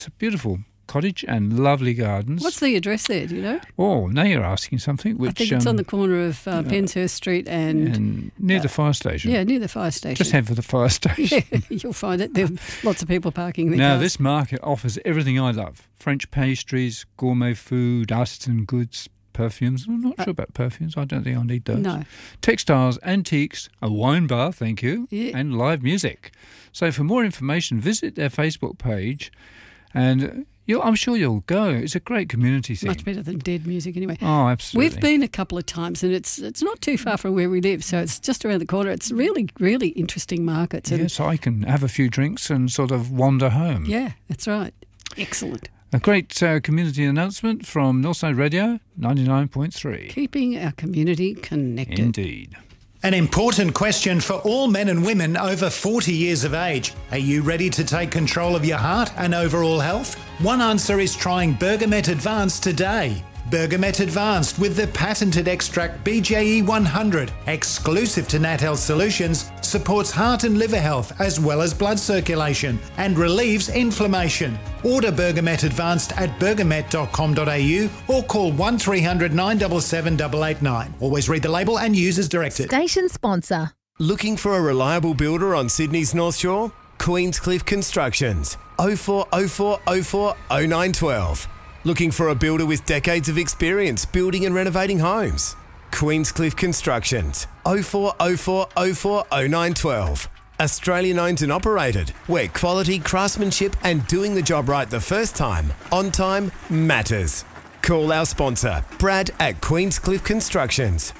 It's a beautiful cottage and lovely gardens. What's the address there, do you know? Oh, now you're asking something. Which, I think it's on the corner of Penshurst Street and near the fire station. Yeah, near the fire station. Just head for the fire station. Yeah, you'll find it. There are lots of people parking there. Now, this market offers everything I love. French pastries, gourmet food, artisan goods, perfumes. I'm not sure about perfumes. I don't think I need those. No. Textiles, antiques, a wine bar, thank you, and live music. So for more information, visit their Facebook page and I'm sure you'll go. It's a great community thing. Much better than dead music anyway. Oh, absolutely. We've been a couple of times and it's not too far from where we live, so it's just around the corner. It's really, really interesting markets. Yes, I can have a few drinks and sort of wander home. Yeah, that's right. Excellent. A great community announcement from Northside Radio 99.3. Keeping our community connected. Indeed. An important question for all men and women over 40 years of age. Are you ready to take control of your heart and overall health? One answer is trying Bergamet Advanced today. Bergamet Advanced with the patented extract BJE 100, exclusive to Nat Health Solutions, supports heart and liver health as well as blood circulation and relieves inflammation. Order Bergamet Advanced at bergamet.com.au or call 1300 977 889. Always read the label and use as directed. Station sponsor. Looking for a reliable builder on Sydney's North Shore? Queenscliff Constructions. 0404 04 0912. Looking for a builder with decades of experience building and renovating homes? Queenscliff Constructions. 0404 04 0912. Australian owned and operated, where quality, craftsmanship and doing the job right the first time, on time, matters. Call our sponsor, Brad at Queenscliff Constructions.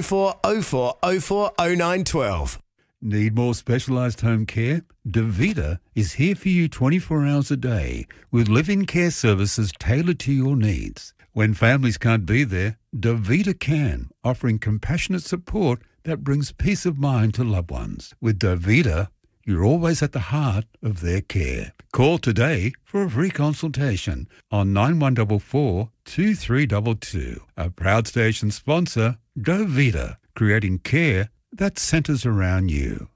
0404 04 0912. Need more specialised home care? DaVita is here for you 24 hours a day with live-in care services tailored to your needs. When families can't be there, DaVita can, offering compassionate support that brings peace of mind to loved ones. With DaVita, you're always at the heart of their care. Call today for a free consultation on 9144 2322. A proud station sponsor, DaVita, creating care that centres around you.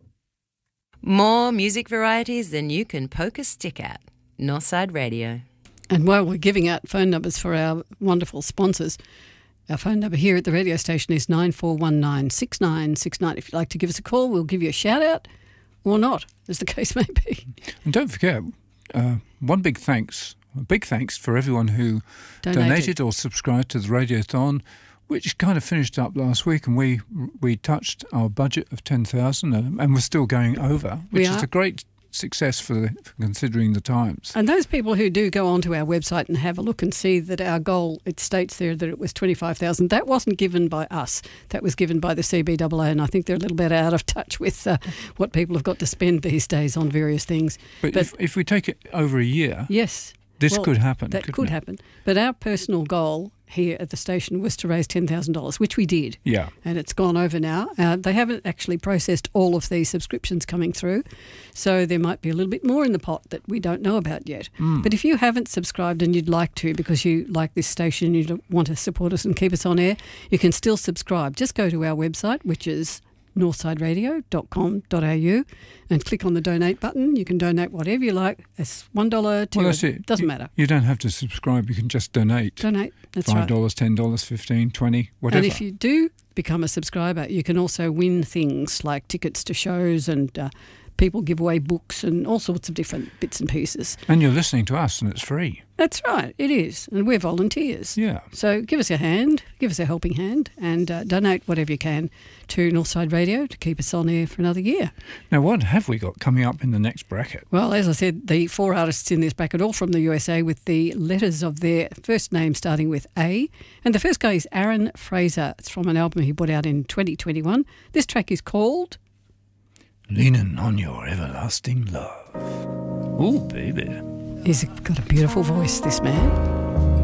More music varieties than you can poke a stick at. Northside Radio. And while we're giving out phone numbers for our wonderful sponsors, our phone number here at the radio station is 9419 6969. If you'd like to give us a call, we'll give you a shout out or not, as the case may be. And don't forget, a big thanks for everyone who donated or subscribed to the Radiothon, which kind of finished up last week, and we touched our budget of 10,000, and we're still going over, which is a great success for considering the times. And those people who do go onto our website and have a look and see that our goal, it states there that it was 25,000. That wasn't given by us. That was given by the CBAA, and I think they're a little bit out of touch with what people have got to spend these days on various things. But if we take it over a year, yes, this could happen. That could happen. But our personal goal here at the station was to raise $10,000, which we did. Yeah. And it's gone over now. They haven't actually processed all of these subscriptions coming through, so there might be a little bit more in the pot that we don't know about yet. But if you haven't subscribed and you'd like to, because you like this station, you want to support us and keep us on air, you can still subscribe. Just go to our website, which is northsideradio.com.au, and click on the donate button. You can donate whatever you like. It's $1 to that's it. Doesn't matter. You don't have to subscribe. You can just donate. That's $5, right. $10, $15, $20, whatever. And if you do become a subscriber, you can also win things like tickets to shows, and people give away books and all sorts of different bits and pieces. And you're listening to us, and it's free. That's right, it is. And we're volunteers. Yeah. So give us a hand, give us a helping hand, and donate whatever you can to Northside Radio to keep us on air for another year. Now, what have we got coming up in the next bracket? Well, as I said, the 4 artists in this bracket, all from the USA, with the letters of their first name starting with A. And the first guy is Aaron Fraser. It's from an album he put out in 2021. This track is called Leaning on Your Everlasting Love. Ooh, baby. He's got a beautiful voice, this man.